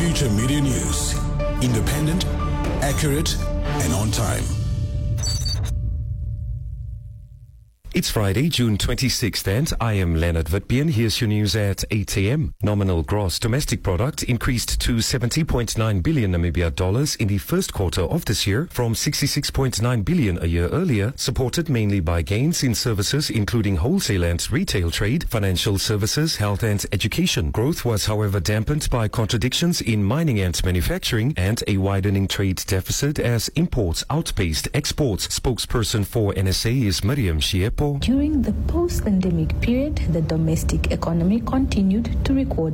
Future Media News. Independent, accurate, and on time. It's Friday, June 26th, and I am Leonard Vitbien. Here's your news at 8 a.m. Nominal gross domestic product increased to 70.9 billion Namibia dollars in the first quarter of this year from 66.9 billion a year earlier, supported mainly by gains in services including wholesale and retail trade, financial services, health and education. Growth was, however, dampened by contradictions in mining and manufacturing and a widening trade deficit as imports outpaced exports. Spokesperson for NSA is Miriam Shiepo. During the post-pandemic period, the domestic economy continued to record